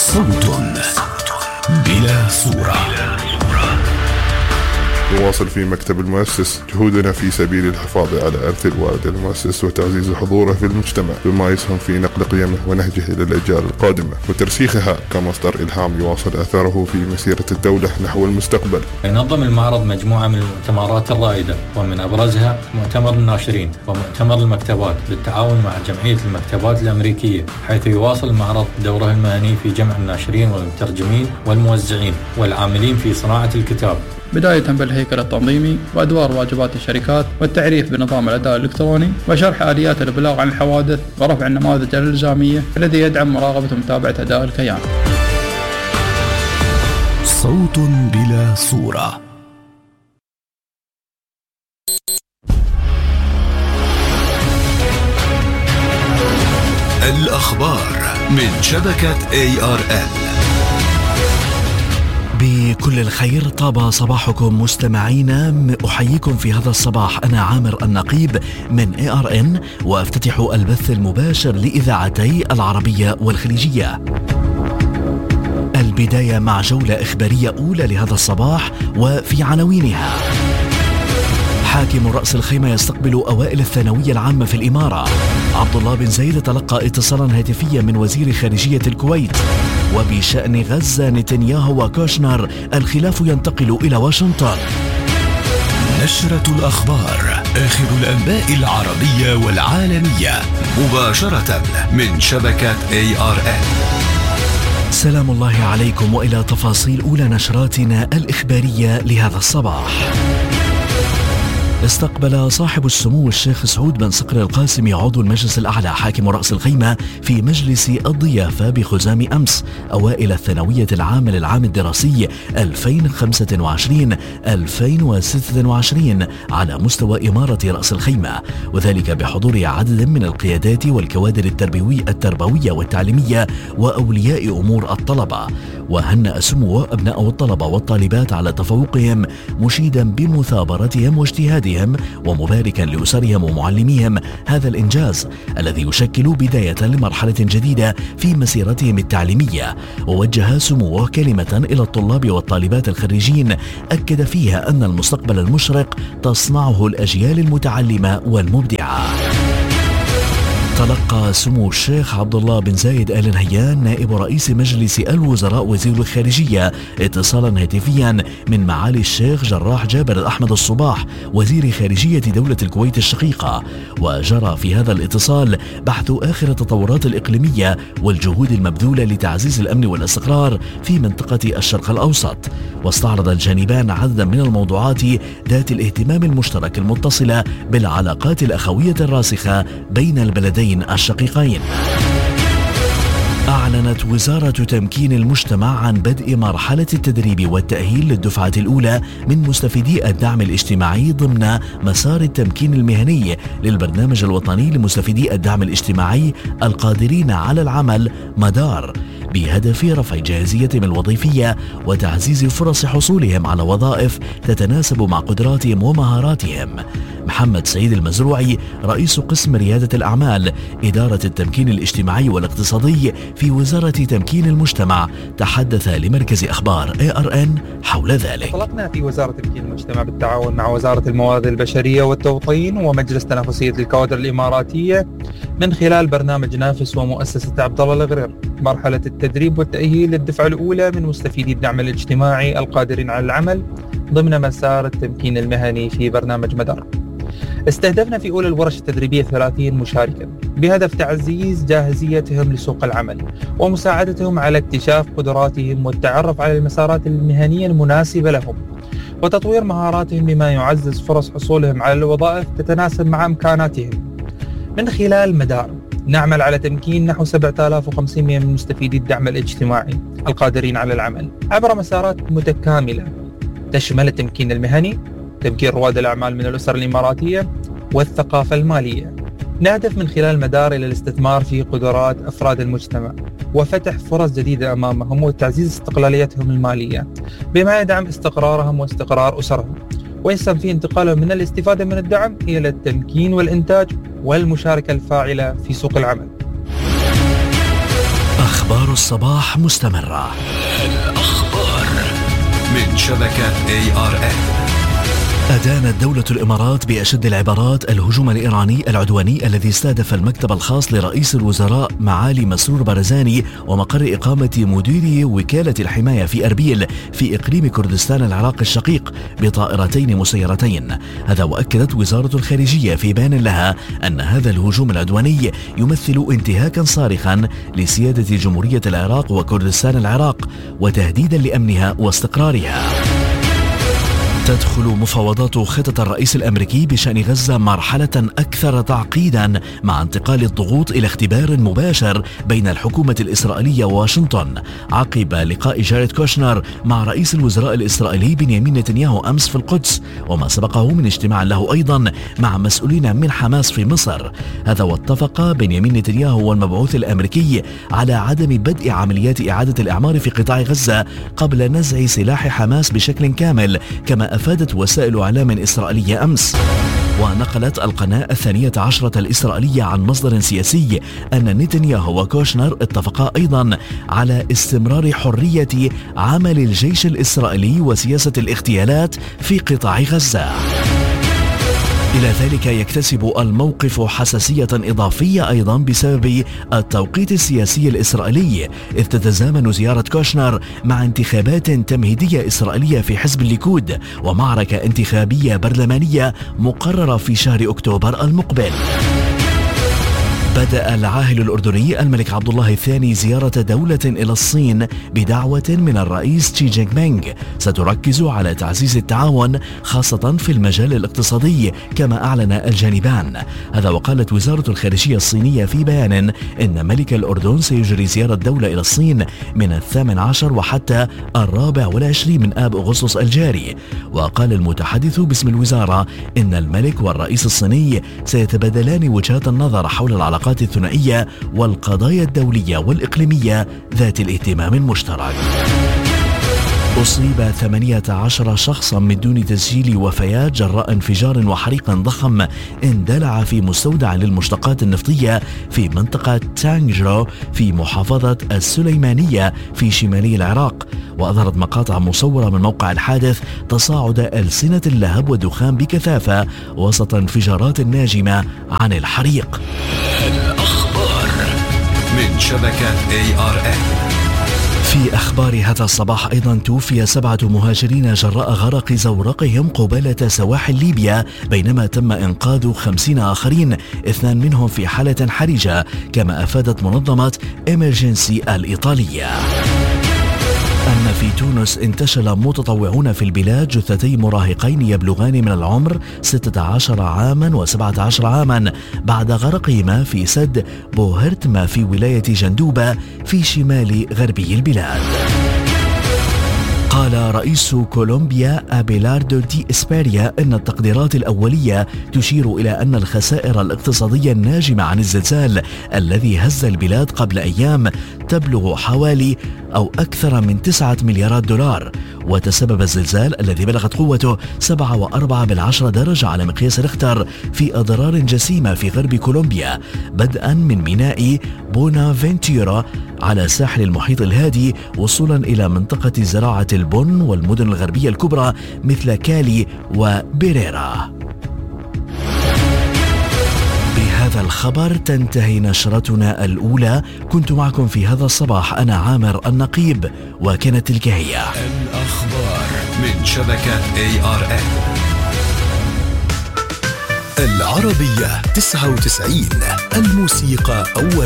صوت بلا صورة. نواصل في مكتب المؤسس جهودنا في سبيل الحفاظ على إرث الوالد المؤسس وتعزيز حضوره في المجتمع بما يسهم في نقل قيمه ونهجه إلى الأجيال القادمة وترسيخها كمصدر إلهام يواصل أثره في مسيرة الدولة نحو المستقبل. ينظم المعرض مجموعة من المؤتمرات الرائدة ومن أبرزها مؤتمر الناشرين ومؤتمر المكتبات بالتعاون مع جمعية المكتبات الأمريكية، حيث يواصل المعرض دوره المهني في جمع الناشرين والمترجمين والموزعين والعاملين في صناعة الكتاب، بداية بالهيكل التنظيمي وأدوار واجبات الشركات والتعريف بنظام الأداء الإلكتروني وشرح آليات الإبلاغ عن الحوادث ورفع النماذج الإلزامية الذي يدعم مراقبة ومتابعة أداء الكيان. صوت بلا صورة. الأخبار من شبكة ARN. بكل الخير، طاب صباحكم مستمعينا. أحييكم في هذا الصباح. أنا عامر النقيب من ARN وأفتتح البث المباشر لإذاعتي العربية والخليجية. البداية مع جولة إخبارية أولى لهذا الصباح وفي عناوينها: حاكم رأس الخيمة يستقبل أوائل الثانوية العامة في الإمارة. عبد الله بن زايد تلقى اتصالا هاتفيا من وزير خارجية الكويت. وبشأن غزة، نتنياهو وكوشنر، الخلاف ينتقل إلى واشنطن. نشرة الأخبار، آخر الأنباء العربية والعالمية، مباشرة من شبكة ARN. سلام الله عليكم، وإلى تفاصيل أولى نشراتنا الإخبارية لهذا الصباح. استقبل صاحب السمو الشيخ سعود بن صقر القاسمي عضو المجلس الأعلى حاكم رأس الخيمة في مجلس الضيافة بخزام أمس أوائل الثانوية العامة للعام الدراسي 2025-2026 على مستوى إمارة رأس الخيمة، وذلك بحضور عدد من القيادات والكوادر التربوية والتعليمية وأولياء أمور الطلبة. وهنأ سموه أبناء الطلبة والطالبات على تفوقهم، مشيدا بمثابرتهم واجتهادهم ومباركا لأسرهم ومعلميهم هذا الإنجاز الذي يشكل بداية لمرحلة جديدة في مسيرتهم التعليمية. ووجه سموه كلمة إلى الطلاب والطالبات الخريجين أكد فيها أن المستقبل المشرق تصنعه الأجيال المتعلمة والمبدعة. تلقى سمو الشيخ عبد الله بن زايد آل نهيان نائب رئيس مجلس الوزراء وزير الخارجية اتصالا هاتفيا من معالي الشيخ جراح جابر أحمد الصباح وزير خارجية دولة الكويت الشقيقة، وجرى في هذا الاتصال بحث آخر التطورات الإقليمية والجهود المبذولة لتعزيز الأمن والاستقرار في منطقة الشرق الأوسط. واستعرض الجانبان عددا من الموضوعات ذات الاهتمام المشترك المتصلة بالعلاقات الأخوية الراسخة بين البلدين الشقيقين. أعلنت وزارة تمكين المجتمع عن بدء مرحلة التدريب والتأهيل للدفعة الأولى من مستفيدي الدعم الاجتماعي ضمن مسار التمكين المهني للبرنامج الوطني لمستفيدي الدعم الاجتماعي القادرين على العمل مدار، بهدف رفع جاهزيتهم الوظيفية وتعزيز فرص حصولهم على وظائف تتناسب مع قدراتهم ومهاراتهم. محمد سعيد المزروعي رئيس قسم ريادة الأعمال إدارة التمكين الاجتماعي والاقتصادي في وزارة تمكين المجتمع تحدث لمركز أخبار ARN حول ذلك. انطلقنا في وزارة تمكين المجتمع بالتعاون مع وزارة الموارد البشرية والتوطين ومجلس تنافسية الكوادر الإماراتية من خلال برنامج نافس ومؤسسة عبد الله الغرير مرحلة التدريب والتأهيل للدفعة الأولى من مستفيدي الدعم الاجتماعي القادرين على العمل ضمن مسار التمكين المهني في برنامج مدار. استهدفنا في أولى الورش التدريبية 30 مشاركا بهدف تعزيز جاهزيتهم لسوق العمل ومساعدتهم على اكتشاف قدراتهم والتعرف على المسارات المهنية المناسبة لهم وتطوير مهاراتهم بما يعزز فرص حصولهم على الوظائف تتناسب مع إمكاناتهم. من خلال مدار نعمل على تمكين نحو 7500 من مستفيدي الدعم الاجتماعي القادرين على العمل عبر مسارات متكاملة تشمل التمكين المهني، تمكين رواد الأعمال من الأسر الإماراتية، والثقافة المالية. نهدف من خلال المدار إلى الاستثمار في قدرات أفراد المجتمع وفتح فرص جديدة أمامهم وتعزيز استقلاليتهم المالية بما يدعم استقرارهم واستقرار أسرهم، ويسهم في انتقالهم من الاستفادة من الدعم إلى التمكين والإنتاج والمشاركة الفاعلة في سوق العمل. أخبار أخبار الصباح مستمرة. الأخبار من شبكة ARN. أدانت دولة الإمارات بأشد العبارات الهجوم الإيراني العدواني الذي استهدف المكتب الخاص لرئيس الوزراء معالي مسرور بارزاني ومقر إقامة مدير وكالة الحماية في أربيل في إقليم كردستان العراق الشقيق بطائرتين مسيرتين. هذا وأكدت وزارة الخارجية في بيان لها أن هذا الهجوم العدواني يمثل انتهاكا صارخا لسيادة جمهورية العراق وكردستان العراق وتهديدا لأمنها واستقرارها. تدخل مفاوضات خطة الرئيس الأمريكي بشأن غزة مرحلة أكثر تعقيدا مع انتقال الضغوط إلى اختبار مباشر بين الحكومة الإسرائيلية وواشنطن عقب لقاء جاريد كوشنر مع رئيس الوزراء الإسرائيلي بنيامين نتنياهو أمس في القدس، وما سبقه من اجتماع له أيضا مع مسؤولين من حماس في مصر. هذا واتفق بنيامين نتنياهو والمبعوث الأمريكي على عدم بدء عمليات إعادة الإعمار في قطاع غزة قبل نزع سلاح حماس بشكل كامل، كما أفادت وسائل إعلام إسرائيلية أمس. ونقلت القناة 12 الإسرائيلية عن مصدر سياسي أن نتنياهو وكوشنر اتفقا أيضا على استمرار حرية عمل الجيش الإسرائيلي وسياسة الاغتيالات في قطاع غزة. إلى ذلك يكتسب الموقف حساسية إضافية أيضا بسبب التوقيت السياسي الإسرائيلي، إذ تتزامن زيارة كوشنر مع انتخابات تمهيدية إسرائيلية في حزب الليكود ومعركة انتخابية برلمانية مقررة في شهر أكتوبر المقبل. بدأ العاهل الأردني الملك عبد الله الثاني زيارة دولة إلى الصين بدعوة من الرئيس شي جينغ مينغ ستركز على تعزيز التعاون خاصة في المجال الاقتصادي كما أعلن الجانبان. هذا وقالت وزارة الخارجية الصينية في بيان إن ملك الأردن سيجري زيارة دولة إلى الصين من 18 وحتى 24 من آب أغسطس الجاري. وقال المتحدث باسم الوزارة إن الملك والرئيس الصيني سيتبادلان وجهات النظر حول العلاقات الثنائية والقضايا الدولية والإقليمية ذات الاهتمام المشترك. أصيب 18 شخصا من دون تسجيل وفيات جراء انفجار وحريق ضخم اندلع في مستودع للمشتقات النفطية في منطقة تانجرو في محافظة السليمانية في شمالي العراق. وأظهرت مقاطع مصورة من موقع الحادث تصاعد ألسنة اللهب والدخان بكثافة وسط انفجارات ناجمة عن الحريق. الأخبار من شبكة ARN. في أخبار هذا الصباح أيضا توفي 7 مهاجرين جراء غرق زورقهم قبالة سواحل ليبيا، بينما تم إنقاذ 50 آخرين 2 منهم في حالة حرجة، كما أفادت منظمة إمرجنسي الإيطالية. أما في تونس انتشل متطوعون في البلاد جثتي مراهقين يبلغان من العمر 16 عاما و17 عاما بعد غرقهما في سد بوهرتما في ولاية جندوبة في شمال غربي البلاد. قال رئيس كولومبيا أبيلاردو دي إسباريا أن التقديرات الأولية تشير إلى أن الخسائر الاقتصادية الناجمة عن الزلزال الذي هز البلاد قبل أيام تبلغ حوالي أو أكثر من 9 مليارات دولار. وتسبب الزلزال الذي بلغت قوته 7.4 درجة على مقياس ريختر في أضرار جسيمة في غرب كولومبيا، بدءا من ميناء بونافنتيورا على ساحل المحيط الهادي وصولا إلى منطقة زراعة البن والمدن الغربية الكبرى مثل كالي وبيريرا. بهذا الخبر تنتهي نشرتنا الأولى. كنت معكم في هذا الصباح أنا عامر النقيب، وكانت تلك هي الأخبار من شبكة ARN. العربية 99 الموسيقى أول.